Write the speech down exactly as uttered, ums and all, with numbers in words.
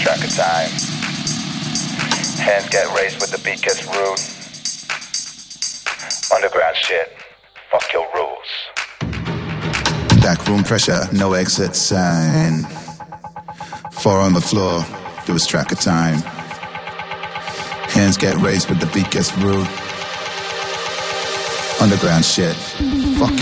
track of time. Hands get raised with the beat gets rude. Underground shit, fuck your rules. Back room pressure, no exit sign. Four on the floor, lose track of time. Hands get raised with the beat gets rude. Underground shit, fuck